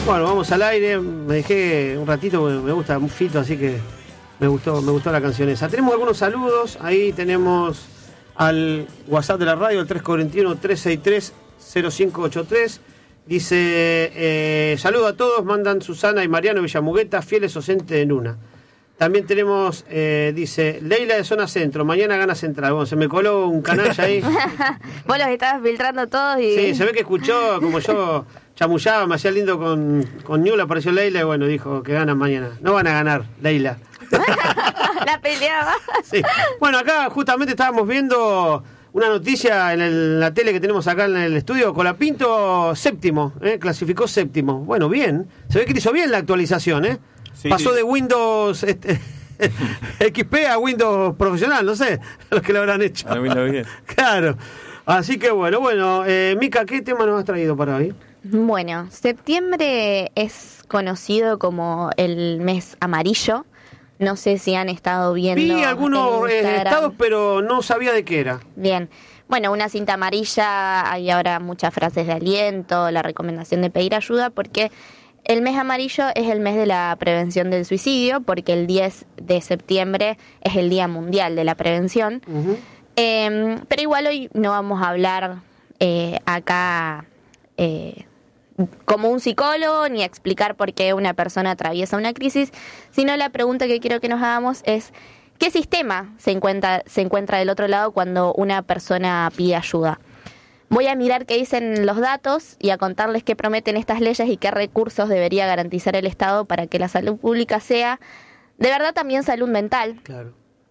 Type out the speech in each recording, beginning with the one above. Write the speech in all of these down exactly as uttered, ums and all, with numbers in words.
Bueno, vamos al aire. Me dejé un ratito porque me gusta un Fito, así que me gustó, me gustó la canción esa. Tenemos algunos saludos. Ahí tenemos al WhatsApp de la radio, el tres cuatro uno, tres seis tres, cero cinco ocho tres. Dice, eh, saludo a todos, mandan Susana y Mariano Villamugueta, fieles docentes en una. También tenemos, eh, dice, Leila de Zona Centro, mañana gana Central. Bueno, se me coló un canalla ahí. Vos los estabas filtrando todos y... Sí, se ve que escuchó, como yo chamullaba, me hacía lindo con, con Ñula, apareció Leila y bueno, dijo que ganan mañana. No van a ganar, Leila. La peleaba. Sí. Bueno, acá justamente estábamos viendo una noticia en el, la tele que tenemos acá en el estudio. Colapinto séptimo, ¿eh? Clasificó séptimo. Bueno, bien. Se ve que hizo bien la actualización, ¿eh? Sí, pasó sí. de Windows este, X P a Windows profesional, no sé, los que lo habrán hecho. A Windows diez. Claro. Así que bueno, bueno, eh, Mica, ¿qué tema nos has traído para hoy? Bueno, septiembre es conocido como el mes amarillo. No sé si han estado viendo. Vi algunos eh, estados, pero no sabía de qué era. Bien. Bueno, una cinta amarilla, hay ahora muchas frases de aliento, la recomendación de pedir ayuda, porque el mes amarillo es el mes de la prevención del suicidio, porque el diez de septiembre es el Día Mundial de la Prevención. Uh-huh. Eh, pero igual hoy no vamos a hablar eh, acá eh, como un psicólogo, ni a explicar por qué una persona atraviesa una crisis, sino la pregunta que quiero que nos hagamos es ¿qué sistema se encuentra, se encuentra del otro lado cuando una persona pide ayuda? Voy a mirar qué dicen los datos y a contarles qué prometen estas leyes y qué recursos debería garantizar el Estado para que la salud pública sea de verdad también salud mental. Claro.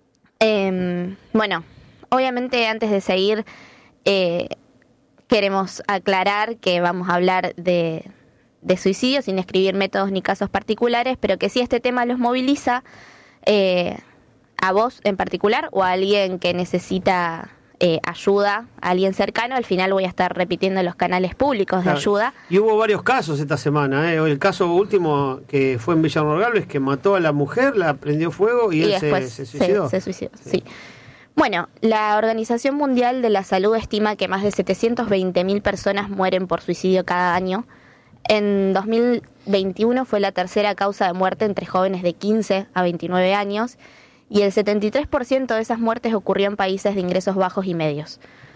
Eh, bueno, obviamente antes de seguir eh, queremos aclarar que vamos a hablar de, de suicidio sin escribir métodos ni casos particulares, pero que si este tema los moviliza eh, a vos en particular o a alguien que necesita eh, ayuda, a alguien cercano, al final voy a estar repitiendo los canales públicos de claro. ayuda. Y hubo varios casos esta semana, ¿eh? El caso último que fue en Villa Norgales, que mató a la mujer, la prendió fuego y, y él después se, se suicidó. Se, se suicidó, sí. sí. Bueno, la Organización Mundial de la Salud estima que más de setecientas veinte mil personas mueren por suicidio cada año. En dos mil veintiuno fue la tercera causa de muerte entre jóvenes de quince a veintinueve años y el setenta y tres por ciento de esas muertes ocurrió en países de ingresos bajos y medios.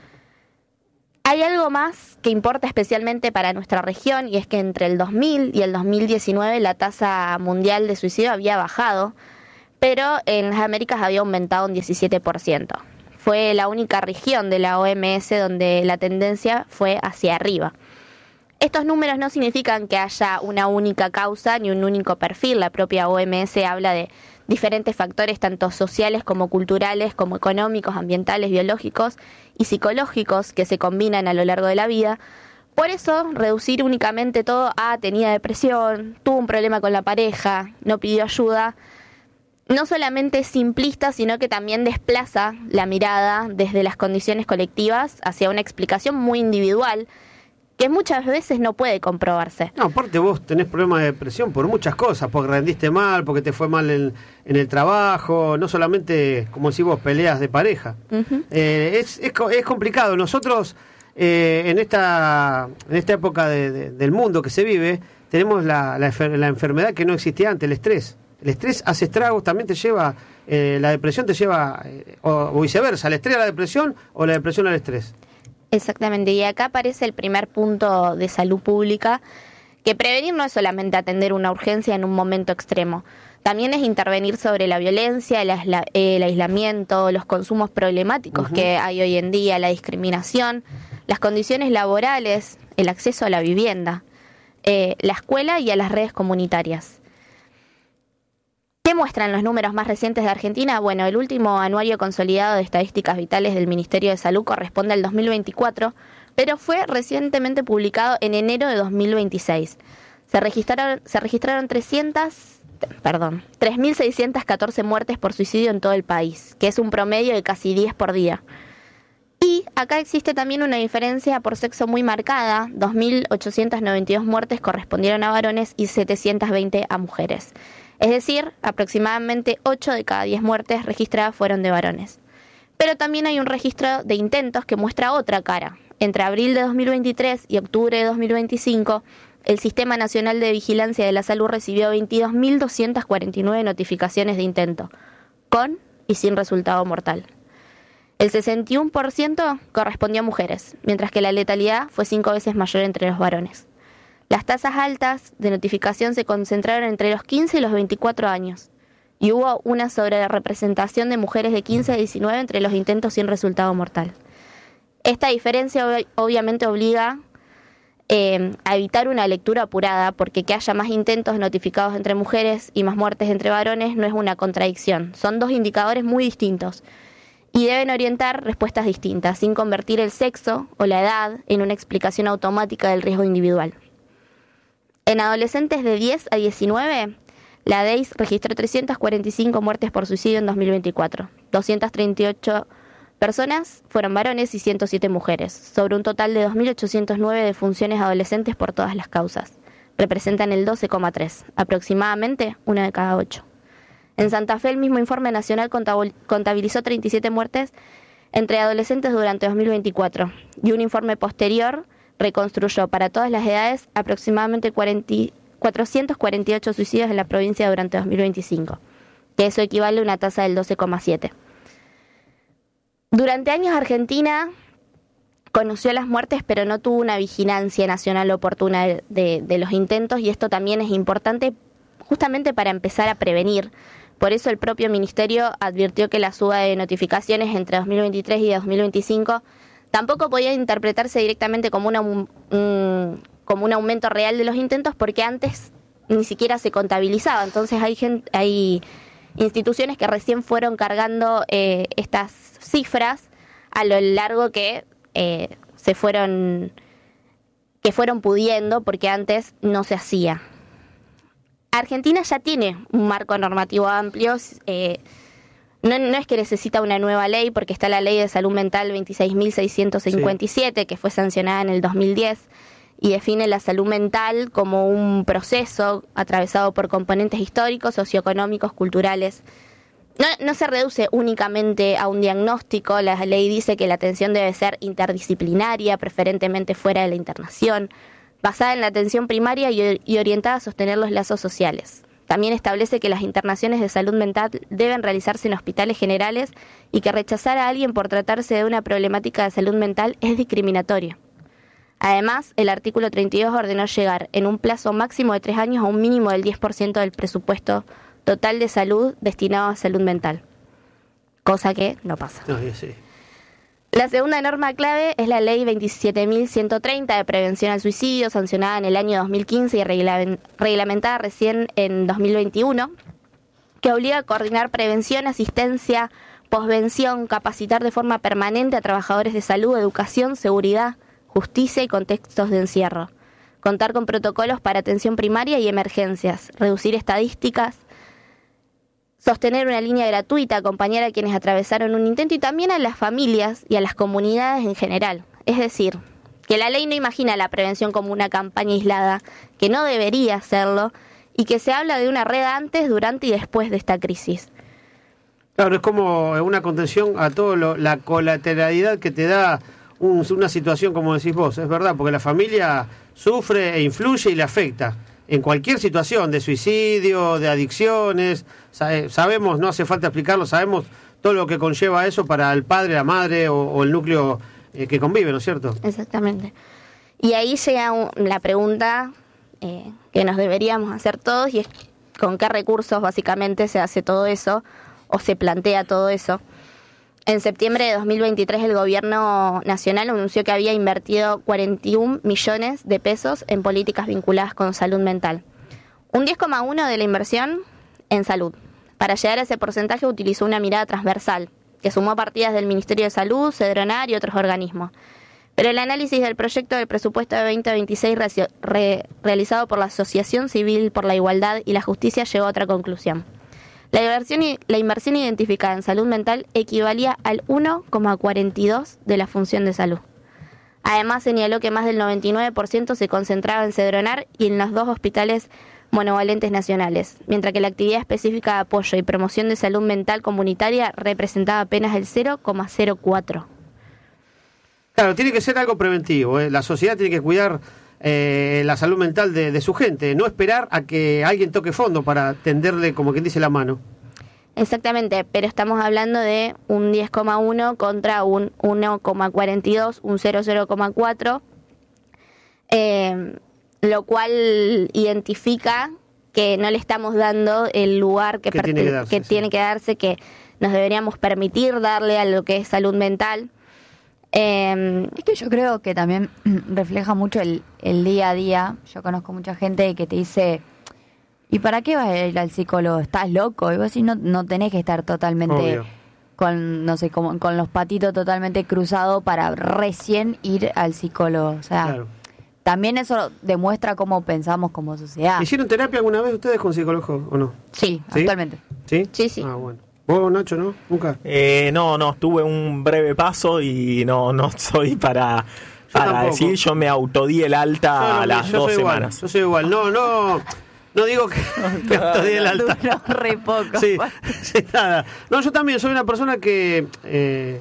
Hay algo más que importa especialmente para nuestra región y es que entre el dos mil y el dos mil diecinueve la tasa mundial de suicidio había bajado, pero en las Américas había aumentado un diecisiete por ciento. Fue la única región de la O M S donde la tendencia fue hacia arriba. Estos números no significan que haya una única causa ni un único perfil. La propia O M S habla de diferentes factores, tanto sociales como culturales, como económicos, ambientales, biológicos y psicológicos que se combinan a lo largo de la vida. Por eso, reducir únicamente todo a tenía depresión, tuvo un problema con la pareja, no pidió ayuda, no solamente es simplista, sino que también desplaza la mirada desde las condiciones colectivas hacia una explicación muy individual que muchas veces no puede comprobarse. No, aparte vos tenés problemas de depresión por muchas cosas, porque rendiste mal, porque te fue mal en, en el trabajo, no solamente, como decís vos, peleas de pareja. Uh-huh. Eh, es, es, es complicado. Nosotros, eh, en esta en esta época de, de, del mundo que se vive, tenemos la, la, la enfermedad que no existía antes, el estrés. El estrés hace estragos, también te lleva, eh, la depresión te lleva, eh, o, o viceversa, el estrés a la depresión o la depresión al estrés. Exactamente, y acá aparece el primer punto de salud pública, que prevenir no es solamente atender una urgencia en un momento extremo, también es intervenir sobre la violencia, el, aisla, el aislamiento, los consumos problemáticos uh-huh. que hay hoy en día, la discriminación, las condiciones laborales, el acceso a la vivienda, eh, la escuela y a las redes comunitarias. ¿Qué muestran los números más recientes de Argentina? Bueno, el último anuario consolidado de estadísticas vitales del Ministerio de Salud corresponde al dos mil veinticuatro, pero fue recientemente publicado en enero de dos mil veintiséis. Se registraron, se registraron trescientas, perdón, tres mil seiscientas catorce muertes por suicidio en todo el país, que es un promedio de casi diez por día. Y acá existe también una diferencia por sexo muy marcada. dos mil ochocientas noventa y dos muertes correspondieron a varones y setecientas veinte a mujeres. Es decir, aproximadamente ocho de cada diez muertes registradas fueron de varones. Pero también hay un registro de intentos que muestra otra cara. Entre abril de dos mil veintitrés y octubre de dos mil veinticinco, el Sistema Nacional de Vigilancia de la Salud recibió veintidós mil doscientas cuarenta y nueve notificaciones de intento, con y sin resultado mortal. El sesenta y uno por ciento correspondió a mujeres, mientras que la letalidad fue cinco veces mayor entre los varones. Las tasas altas de notificación se concentraron entre los quince y los veinticuatro años, y hubo una sobrerepresentación de mujeres de quince a diecinueve entre los intentos sin resultado mortal. Esta diferencia ob- obviamente obliga eh, a evitar una lectura apurada, porque que haya más intentos notificados entre mujeres y más muertes entre varones no es una contradicción. Son dos indicadores muy distintos y deben orientar respuestas distintas, sin convertir el sexo o la edad en una explicación automática del riesgo individual. En adolescentes de diez a diecinueve, la D E I S registró trescientas cuarenta y cinco muertes por suicidio en dos mil veinticuatro. doscientas treinta y ocho personas fueron varones y ciento siete mujeres, sobre un total de dos mil ochocientos nueve defunciones adolescentes por todas las causas. Representan el doce coma tres, aproximadamente una de cada ocho. En Santa Fe, el mismo informe nacional contabilizó treinta y siete muertes entre adolescentes durante dos mil veinticuatro, y un informe posterior reconstruyó para todas las edades aproximadamente cuatrocientos cuarenta y ocho suicidios en la provincia durante dos mil veinticinco, que eso equivale a una tasa del doce coma siete. Durante años Argentina conoció las muertes, pero no tuvo una vigilancia nacional oportuna de, de, de los intentos, y esto también es importante justamente para empezar a prevenir. Por eso el propio Ministerio advirtió que la suba de notificaciones entre dos mil veintitrés y dos mil veinticinco tampoco podía interpretarse directamente como, una, un, como un aumento real de los intentos, porque antes ni siquiera se contabilizaba. Entonces hay, gente, hay instituciones que recién fueron cargando eh, estas cifras a lo largo que eh, se fueron que fueron pudiendo, porque antes no se hacía. Argentina ya tiene un marco normativo amplio, eh, no, no es que necesita una nueva ley, porque está la Ley de Salud Mental veintiséis mil seiscientos cincuenta y siete, sí, que fue sancionada en el dos mil diez, y define la salud mental como un proceso atravesado por componentes históricos, socioeconómicos, culturales. No, no se reduce únicamente a un diagnóstico. La ley dice que la atención debe ser interdisciplinaria, preferentemente fuera de la internación, basada en la atención primaria y, y orientada a sostener los lazos sociales. También establece que las internaciones de salud mental deben realizarse en hospitales generales y que rechazar a alguien por tratarse de una problemática de salud mental es discriminatorio. Además, el artículo treinta y dos ordenó llegar en un plazo máximo de tres años a un mínimo del diez por ciento del presupuesto total de salud destinado a salud mental, cosa que no pasa. No, sí. La segunda norma clave es la Ley veintisiete mil ciento treinta de prevención al suicidio, sancionada en el año dos mil quince y reglamentada recién en dos mil veintiuno, que obliga a coordinar prevención, asistencia, posvención, capacitar de forma permanente a trabajadores de salud, educación, seguridad, justicia y contextos de encierro, contar con protocolos para atención primaria y emergencias, reducir estadísticas, sostener una línea gratuita, acompañar a quienes atravesaron un intento y también a las familias y a las comunidades en general. Es decir, que la ley no imagina la prevención como una campaña aislada, que no debería serlo, y que se habla de una red antes, durante y después de esta crisis. Claro, es como una contención a todo lo, la colateralidad que te da un, una situación como decís vos, es verdad, porque la familia sufre e influye y le afecta en cualquier situación, de suicidio, de adicciones. Sabemos, no hace falta explicarlo, sabemos todo lo que conlleva eso para el padre, la madre o, o el núcleo eh, que convive, ¿no es cierto? Exactamente. Y ahí llega un, la pregunta eh, que nos deberíamos hacer todos, y es con qué recursos básicamente se hace todo eso o se plantea todo eso. En septiembre de dos mil veintitrés el gobierno nacional anunció que había invertido cuarenta y un millones de pesos en políticas vinculadas con salud mental. Un diez coma uno de la inversión en salud. Para llegar a ese porcentaje utilizó una mirada transversal, que sumó partidas del Ministerio de Salud, Cedronar y otros organismos. Pero el análisis del proyecto del presupuesto de veinte veintiséis re- re- realizado por la Asociación Civil por la Igualdad y la Justicia llegó a otra conclusión. La inversión, la inversión identificada en salud mental equivalía al uno coma cuarenta y dos de la función de salud. Además, señaló que más del noventa y nueve por ciento se concentraba en Cedronar y en los dos hospitales monovalentes nacionales, mientras que la actividad específica de apoyo y promoción de salud mental comunitaria representaba apenas el cero coma cero cuatro. Claro, tiene que ser algo preventivo, ¿eh? La sociedad tiene que cuidar eh, la salud mental de, de su gente, no esperar a que alguien toque fondo para tenderle, como quien dice, la mano. Exactamente, pero estamos hablando de un diez coma uno contra un uno coma cuarenta y dos, un cero coma cuatro, eh, lo cual identifica que no le estamos dando el lugar que, que, tiene, que, darse, que sí. tiene que darse, que nos deberíamos permitir darle a lo que es salud mental. Eh, es que yo creo que también refleja mucho el, el día a día. Yo conozco mucha gente que te dice, ¿y para qué vas a ir al psicólogo? ¿Estás loco? Y vos decís, no, no tenés que estar totalmente Obvio. con, no sé, con, con los patitos totalmente cruzados para recién ir al psicólogo. O sea, Claro. también eso demuestra cómo pensamos como sociedad. ¿Hicieron terapia alguna vez ustedes con psicólogo o no? Sí, ¿Sí? actualmente. ¿Sí? Sí, sí. Ah, bueno. ¿Vos, Nacho, no? ¿Nunca? Eh, no, no, tuve un breve paso y no, no soy para, para tampoco. decir, yo me autodí el alta Yo no, a las yo dos soy igual, semanas. yo soy igual. No, no, no digo que me autodí el alta. Duró re poco. Sí, sí, nada. No, yo también soy una persona que eh,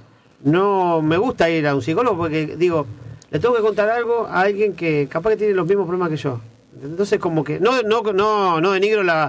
no me gusta ir a un psicólogo porque, digo, le tengo que contar algo a alguien que capaz que tiene los mismos problemas que yo. Entonces, como que no no no no denigro la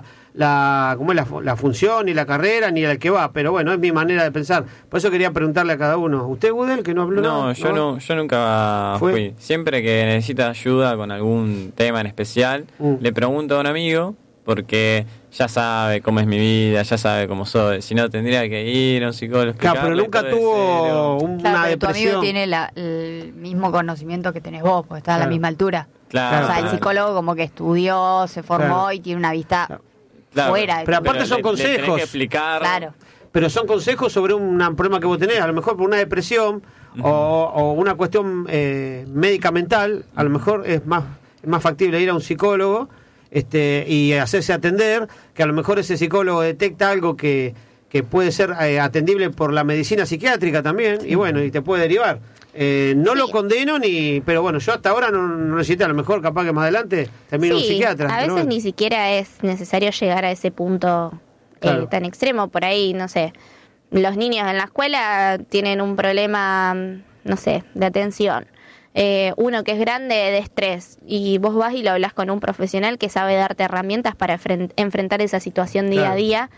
la cómo es la, la función ni la carrera ni el que va, pero bueno, es mi manera de pensar. Por eso quería preguntarle a cada uno. ¿Usted, Gudel, que no habló? No, yo no, yo nunca ¿Fue? fui. Siempre que necesita ayuda con algún tema en especial, Mm. le pregunto a un amigo, porque ya sabe cómo es mi vida, ya sabe cómo soy. Si no, tendría que ir a un psicólogo. Claro, pero explicarle nunca todo de tuvo cero. un- Claro, una pero tu depresión. amigo tiene la- el mismo conocimiento que tenés vos, porque está a la Claro. misma altura. Claro, o sea, el claro. psicólogo como que estudió, se formó Claro. y tiene una vista Claro. Claro, fuera. de Pero todo. aparte son le- le tenés consejos. que explicar. Claro. Pero son consejos sobre un problema que vos tenés, a lo mejor por una depresión o, o una cuestión eh, médica mental, a lo mejor es más, es más factible ir a un psicólogo este, y hacerse atender, que a lo mejor ese psicólogo detecta algo que, que puede ser eh, atendible por la medicina psiquiátrica también, y bueno, y te puede derivar. Eh, no Sí. lo condeno, ni pero bueno, yo hasta ahora no, no necesito, a lo mejor capaz que más adelante termine un Sí, psiquiatra. a pero veces bueno. ni siquiera es necesario llegar a ese punto eh, Claro. tan extremo. Por ahí, no sé, los niños en la escuela tienen un problema, no sé, de atención. Eh, uno que es grande de estrés, y vos vas y lo hablas con un profesional que sabe darte herramientas para enfren- enfrentar esa situación día Claro. a día,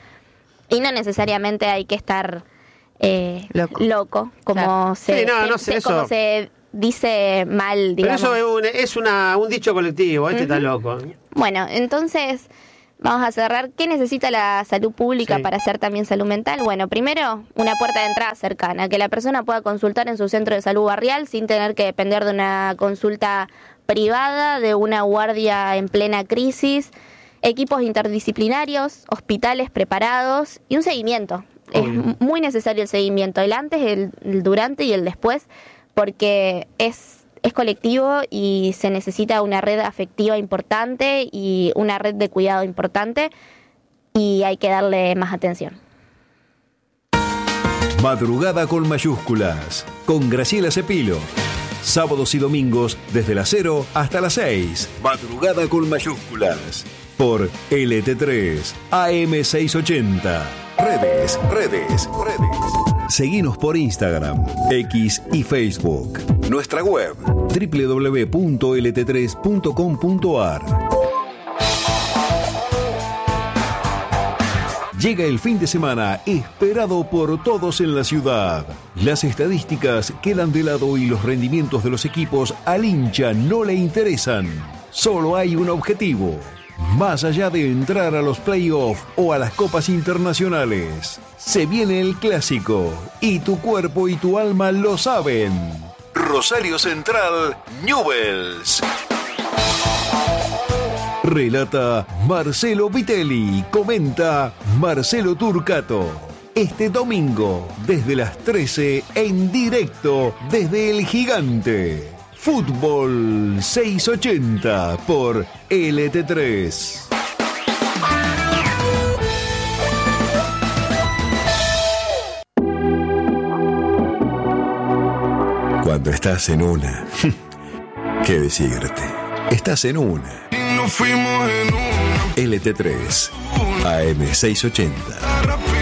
y no necesariamente hay que estar eh, Loco. loco, como, Claro. se, Sí, no, se- no sé, se- como eso- se dice mal, Pero digamos. eso es un, es una, un dicho colectivo, este está loco. Bueno, entonces vamos a cerrar. ¿Qué necesita la salud pública Sí. para hacer también salud mental? Bueno, primero, una puerta de entrada cercana, que la persona pueda consultar en su centro de salud barrial sin tener que depender de una consulta privada, de una guardia en plena crisis, equipos interdisciplinarios, hospitales preparados y un seguimiento. Es Obvio. m- muy necesario el seguimiento, el antes, el, el durante y el después, porque es, es colectivo y se necesita una red afectiva importante y una red de cuidado importante, y hay que darle más atención. Madrugada con mayúsculas, con Graciela Cepilo. Sábados y domingos desde las cero hasta las seis. Madrugada con mayúsculas. Por L T tres, A M seiscientos ochenta. Redes, redes, redes. Seguinos por Instagram, X y Facebook. Nuestra web, doble u doble u doble u punto l t tres punto com punto a r. Llega el fin de semana esperado por todos en la ciudad. Las estadísticas quedan de lado y los rendimientos de los equipos al hincha no le interesan. Solo hay un objetivo. Más allá de entrar a los playoffs o a las copas internacionales, se viene el clásico y tu cuerpo y tu alma lo saben. Rosario Central, Newell's. Relata Marcelo Vitelli, comenta Marcelo Turcato. Este domingo, desde las trece, en directo desde El Gigante. Fútbol seiscientos ochenta por L T tres. Cuando estás en una, ¿qué decirte? Estás en una. L T tres, A M seiscientos ochenta.